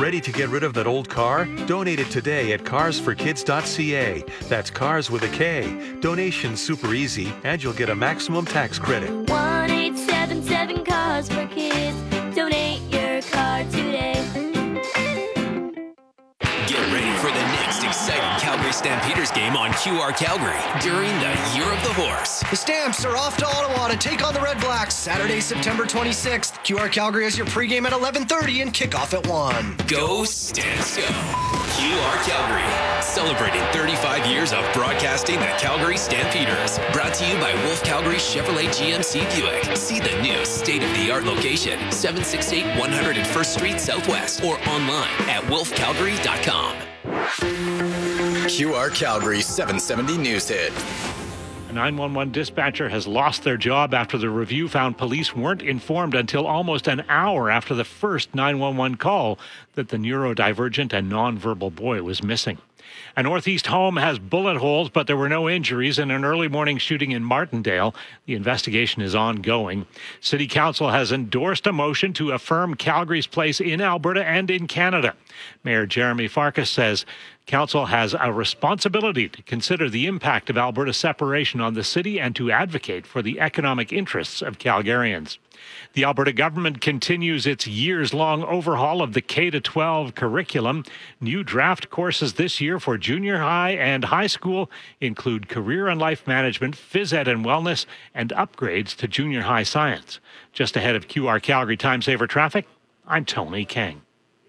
Ready to get rid of that old car? Donate it today at carsforkids.ca. That's cars with a K. Donation's super easy, and you'll get a maximum tax credit. 1-877 Cars for Kids. Donate your car today. Get ready for the next exciting Calgary Stampeders game on QR Calgary during the Year of the Horse. The Stamps are off to Ottawa to take on the Red Blacks Saturday, September 26th. QR Calgary has your pregame at 11:30 and kickoff at 1. Go Stamps go! QR Calgary, celebrating 35 years of broadcasting the Calgary Stampeders. Brought to you by Wolf Calgary Chevrolet GMC Buick. See the new state-of-the-art location, 768 101st Street Southwest, or online at wolfcalgary.com. QR Calgary 770 News Hit. A 911 dispatcher has lost their job after the review found police weren't informed until almost an hour after the first 911 call that the neurodivergent and nonverbal boy was missing. A Northeast home has bullet holes, but there were no injuries in an early morning shooting in Martindale. The investigation is ongoing. City Council has endorsed a motion to affirm Calgary's place in Alberta and in Canada. Mayor Jeremy Farkas says Council has a responsibility to consider the impact of Alberta's separation on the city and to advocate for the economic interests of Calgarians. The Alberta government continues its years-long overhaul of the K-12 curriculum. New draft courses this year for junior high and high school include career and life management, phys ed and wellness, and upgrades to junior high science. Just ahead of QR Calgary Time Saver Traffic, I'm Tony Kang.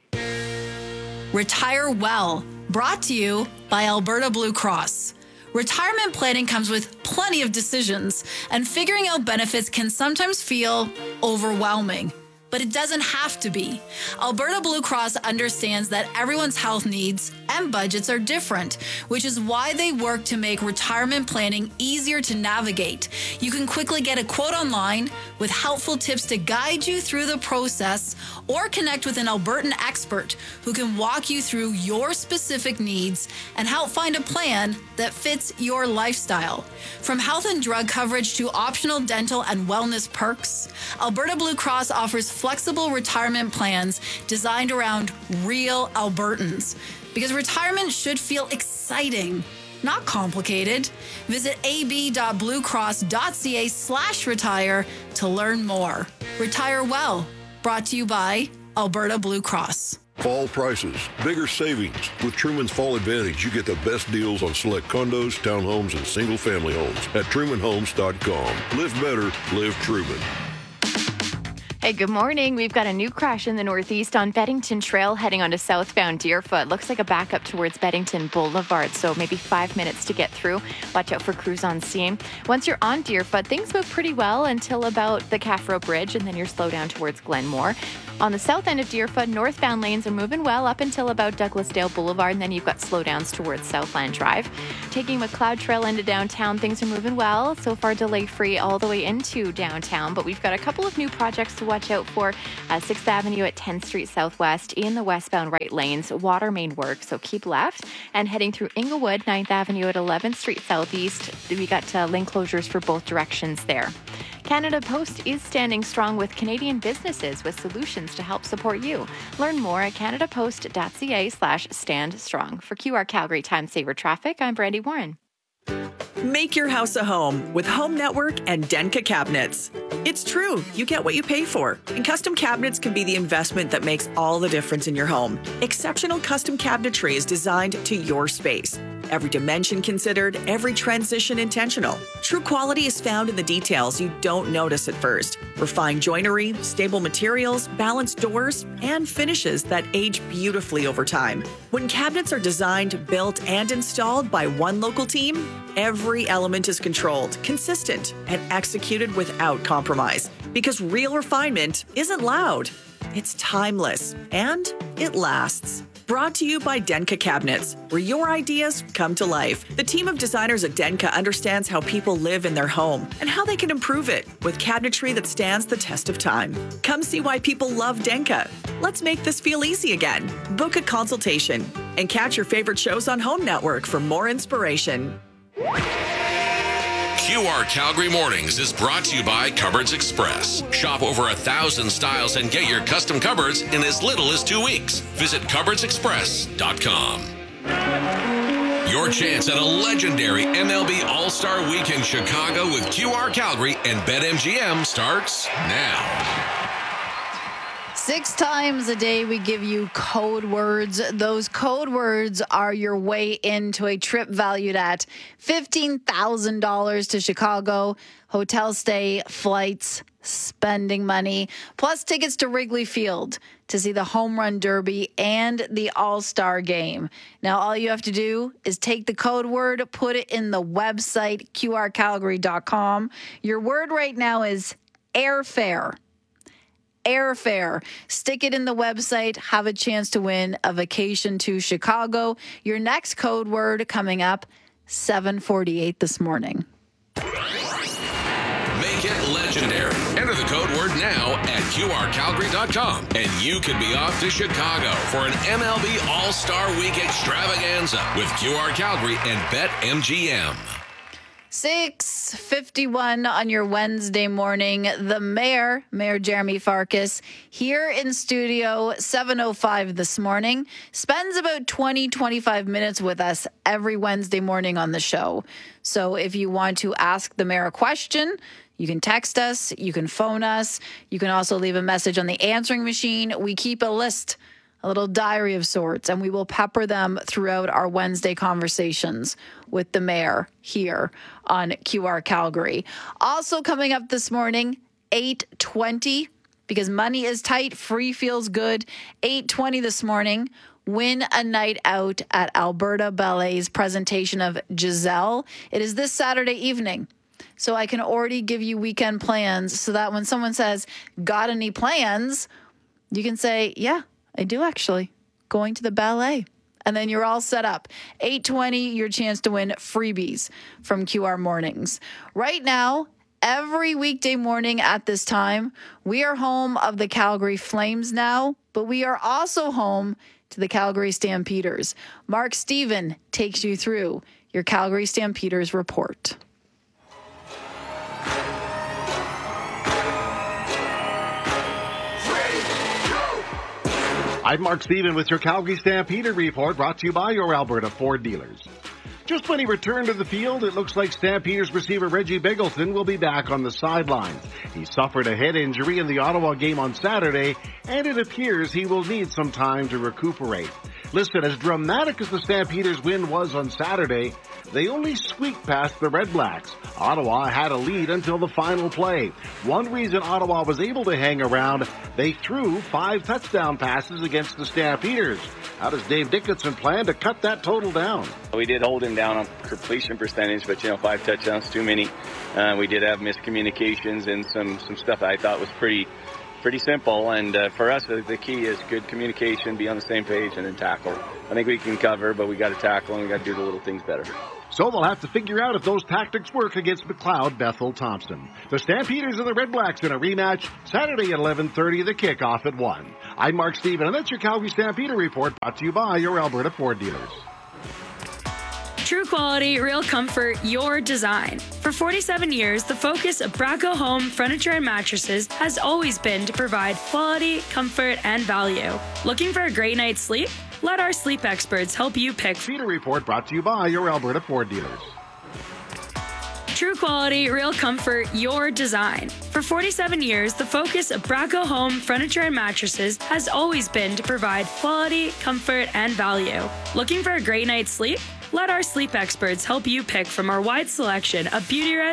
Retire Well, brought to you by Alberta Blue Cross. Retirement planning comes with plenty of decisions, and figuring out benefits can sometimes feel overwhelming. But it doesn't have to be. Alberta Blue Cross understands that everyone's health needs and budgets are different, which is why they work to make retirement planning easier to navigate. You can quickly get a quote online with helpful tips to guide you through the process, or connect with an Albertan expert who can walk you through your specific needs and help find a plan that fits your lifestyle. From health and drug coverage to optional dental and wellness perks, Alberta Blue Cross offers flexible retirement plans designed around real Albertans. Because retirement should feel exciting, not complicated. Visit ab.bluecross.ca/retire to learn more. Retire Well, brought to you by Alberta Blue Cross. Fall prices, bigger savings. With Truman's Fall Advantage, you get the best deals on select condos, townhomes, and single-family homes at trumanhomes.com. Live better, live Truman. Hey, good morning. We've got a new crash in the Northeast on Beddington Trail heading onto southbound Deerfoot. Looks like a backup towards Beddington Boulevard, so maybe 5 minutes to get through. Watch out for crews on scene. Once you're on Deerfoot, things move pretty well until about the Caffro Bridge, and then you're slow down towards Glenmore. On the south end of Deerfoot, northbound lanes are moving well up until about Douglasdale Boulevard, and then you've got slowdowns towards Southland Drive. Taking McLeod Trail into downtown, things are moving well. So far, delay-free all the way into downtown, but we've got a couple of new projects to watch out for. 6th Avenue at 10th Street Southwest in the westbound right lanes, water main work, so keep left. And heading through Inglewood, 9th Avenue at 11th Street Southeast, we got lane closures for both directions there. Canada Post is standing strong with Canadian businesses with solutions to help support you. Learn more at canadapost.ca/stand strong. For QR Calgary Time Saver Traffic, I'm Brandy Warren. Make your house a home with Home Network and Denka Cabinets. It's true, you get what you pay for. And custom cabinets can be the investment that makes all the difference in your home. Exceptional custom cabinetry is designed to your space. Every dimension considered, every transition intentional. True quality is found in the details you don't notice at first. Refined joinery, stable materials, balanced doors, and finishes that age beautifully over time. When cabinets are designed, built, and installed by one local team, every element is controlled, consistent, and executed without compromise. Because real refinement isn't loud, it's timeless, and it lasts. Brought to you by Denka Cabinets, where your ideas come to life. The team of designers at Denka understands how people live in their home and how they can improve it with cabinetry that stands the test of time. Come see why people love Denka. Let's make this feel easy again. Book a consultation and catch your favorite shows on Home Network for more inspiration. QR Calgary Mornings is brought to you by Cupboards Express. Shop over 1,000 styles and get your custom cupboards in as little as 2 weeks. Visit cupboardsexpress.com. Your chance at a legendary MLB All-Star Week in Chicago with QR Calgary and BetMGM starts now. 6 times a day we give you code words. Those code words are your way into a trip valued at $15,000 to Chicago. Hotel stay, flights, spending money, plus tickets to Wrigley Field to see the Home Run Derby and the All-Star Game. Now, all you have to do is take the code word, put it in the website, qrcalgary.com. Your word right now is airfare. Airfare. Stick it in the website. Have a chance to win a vacation to Chicago. Your next code word coming up 7:48 this morning. Make it legendary. Enter the code word now at qrcalgary.com and you could be off to Chicago for an MLB All-Star Week extravaganza with QR Calgary and BetMGM. 6:51 on your Wednesday morning. The Mayor Jeremy Farkas, here in studio, 7:05 this morning, spends about 20-25 minutes with us every Wednesday morning on the show. So if you want to ask the Mayor a question, you can text us, you can phone us, you can also leave a message on the answering machine. We keep a list, a little diary of sorts, and we will pepper them throughout our Wednesday conversations with the Mayor here on QR Calgary. Also coming up this morning, 8:20, because money is tight, free feels good. 8:20 this morning, win a night out at Alberta Ballet's presentation of Giselle. It is this Saturday evening. So I can already give you weekend plans so that when someone says, got any plans? You can say, yeah, I do actually. Going to the ballet. And then you're all set up. 8:20, your chance to win freebies from QR Mornings. Right now, every weekday morning at this time, we are home of the Calgary Flames now, but we are also home to the Calgary Stampeders. Mark Stephen takes you through your Calgary Stampeders report. I'm Mark Stephen with your Calgary Stampeder report, brought to you by your Alberta Ford dealers. Just when he returned to the field, it looks like Stampeders receiver Reggie Begelton will be back on the sidelines. He suffered a head injury in the Ottawa game on Saturday, and it appears he will need some time to recuperate. Listen, as dramatic as the Stampeders' win was on Saturday, they only squeaked past the Red Blacks. Ottawa had a lead until the final play. One reason Ottawa was able to hang around, they threw 5 touchdown passes against the Stampeders. How does Dave Dickinson plan to cut that total down? We did hold him down on completion percentage, but 5 touchdowns too many. We did have miscommunications and some stuff I thought was pretty simple. And for us, the key is good communication, be on the same page, and then tackle. I think we can cover, but we got to tackle and we got to do the little things better. So they'll have to figure out if those tactics work against McLeod Bethel Thompson. The Stampeders and the Red Blacks in a rematch Saturday at 11:30, the kickoff at 1. I'm Mark Stephen, and that's your Calgary Stampeder report, brought to you by your Alberta Ford dealers. True quality, real comfort, your design. For 47 years, the focus of Braco Home Furniture and Mattresses has always been to provide quality, comfort, and value. Looking for a great night's sleep? Let our sleep experts help you pick. Stampeder report brought to you by your Alberta Ford dealers. True quality, real comfort, your design. For 47 years, the focus of Braco Home Furniture and Mattresses has always been to provide quality, comfort, and value. Looking for a great night's sleep? Let our sleep experts help you pick from our wide selection of Beautyrest